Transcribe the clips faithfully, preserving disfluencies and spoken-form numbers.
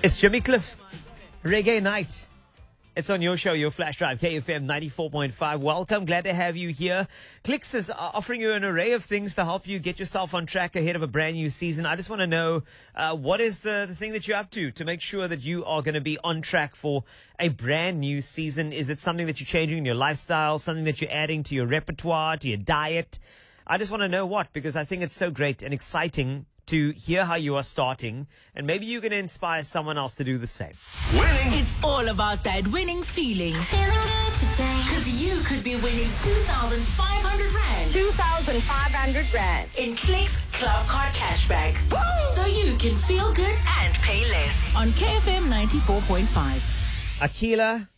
It's Jimmy Cliff, Reggae Night. It's on your show, your Flash Drive, K F M ninety-four point five. Welcome. Glad to have you here. Clicks is offering you an array of things to help you get yourself on track ahead of a brand new season. I just want to know, uh, what is the, the thing that you're up to to make sure that you are going to be on track for a brand new season? Is it something that you're changing in your lifestyle, something that you're adding to your repertoire, to your diet? I just want to know what, because I think it's so great and exciting to hear how you are starting, and maybe you're going to inspire someone else to do the same. Winning. It's all about that winning feeling. Feeling good today. Because you could be winning two thousand five hundred rand. two thousand five hundred rand. In Clicks Club Card Cashback. Woo! So you can feel good and pay less. On K F M ninety-four point five. Akila.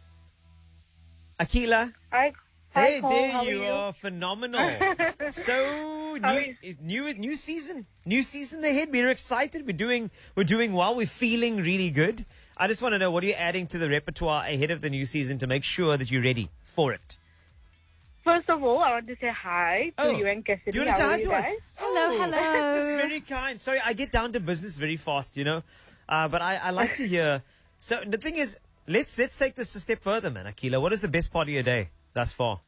Akila. Hi. Hey, Hi, Cole. there How you are you? are. Phenomenal. So, How are new, you? new, new season. New season ahead. We're excited. We're doing, we're doing well. We're feeling really good. I just want to know, what are you adding to the repertoire ahead of the new season to make sure that you're ready for it? First of all, I want to say hi to Oh, you and Cassidy. Do you want to say How hi are to you us? guys? Hello, hello. That's very kind. Sorry, I get down to business very fast, you know. Uh, but I, I like to hear. So the thing is, let's let's take this a step further, man. Akila, what is the best part of your day thus far?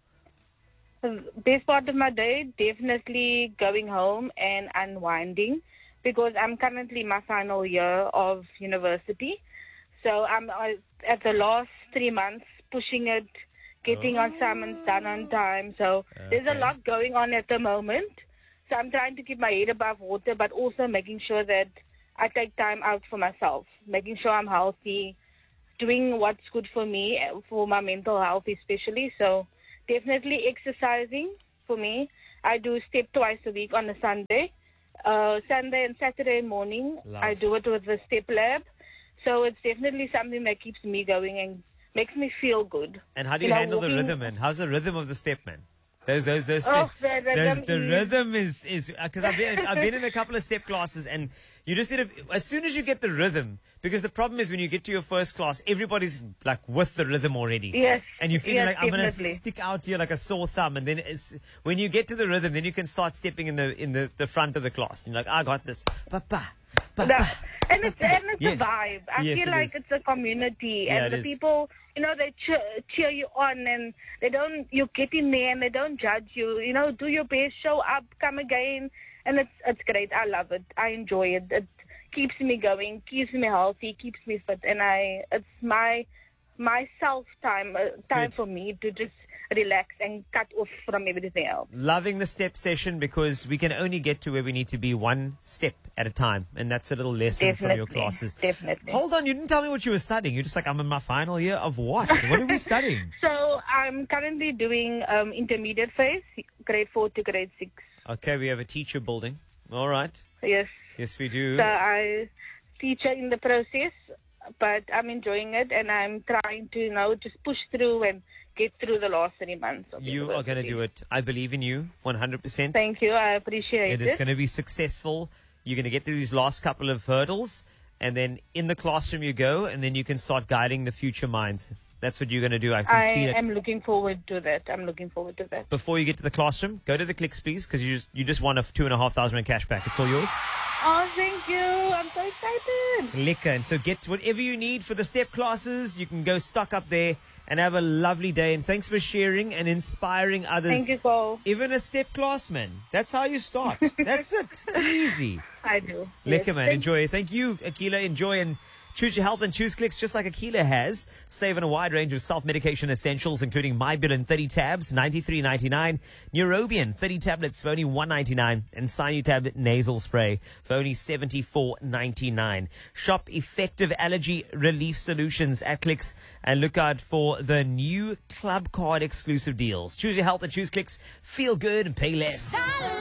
The best part of my day, definitely going home and unwinding, because I'm currently in my final year of university. So I'm uh, at the last three months pushing it, getting Oh. on assignments done on time. So there's a Okay. lot going on at the moment. So I'm trying to keep my head above water, but also making sure that I take time out for myself, making sure I'm healthy, doing what's good for me, for my mental health especially. So definitely exercising for me. I do step twice a week on a Sunday. Uh, Sunday and Saturday morning, Love. I do it with the Step Lab. So it's definitely something that keeps me going and makes me feel good. And how do you, You know, handle the walking- rhythm, man? How's the rhythm of the step, man? Those, those, those Oh, step, the those- rhythm the is- rhythm is, is, because I've been, I've been in a couple of step classes, and you just need to, as soon as you get the rhythm, because the problem is when you get to your first class, everybody's like with the rhythm already. Yes, And you're feeling yes, like, I'm going to definitely. stick out here like a sore thumb. And then it's, when you get to the rhythm, then you can start stepping in the, in the, the front of the class. And you're like, I got this. Papa. The- Papa. and it's, and it's Yes. a vibe. I Yes, feel it like is. it's a community, Yeah, and it the is. people, you know, they cheer, cheer you on, and they don't. You get in there, and they don't judge you. You know, do your best, show up, come again, and it's it's great. I love it. I enjoy it. It keeps me going, keeps me healthy, keeps me fit, and I it's my my self time uh, time Good. for me to just relax and cut off from everything else. Loving the step session, because we can only get to where we need to be one step at a time. And that's a little lesson from your Definitely, classes. definitely. Hold on, you didn't tell me what you were studying. You're just like, I'm in my final year of what? What are we studying? So I'm currently doing um, intermediate phase, grade four to grade six. Okay, we have a teacher building. All right. Yes. Yes, we do. So I teach her in the process, but I'm enjoying it, and I'm trying to, you know, just push through and get through the last three months of You are going to university. do it. I believe in you one hundred percent. Thank you. I appreciate It it. is going to be successful. You're going to get through these last couple of hurdles, and then in the classroom you go, and then you can start guiding the future minds. That's what you're going to do. I can I feel it. am looking forward to that. I'm looking forward to that. Before you get to the classroom, go to the clicks, please, because you just you just won a two and a half thousand rand cash back. It's all yours. Oh, thank you. I'm so excited. Liquor. And so get whatever you need for the step classes. You can go stock up there and have a lovely day. And thanks for sharing and inspiring others. Thank you, Cole. Even a step class, man. That's how you start. That's it. Easy. I do. Liquor, Yes. man. Thank Enjoy. Thank you, Akila. Enjoy and choose your health and choose Clicks just like Akila has. Save on a wide range of self-medication essentials, including Mybilin thirty tabs, ninety-three ninety-nine, Neurobian thirty tablets for only one ninety-nine, and Sinutab nasal spray for only seventy-four ninety-nine. Shop effective allergy relief solutions at Clicks and look out for the new Club Card exclusive deals. Choose your health and choose Clicks. Feel good and pay less.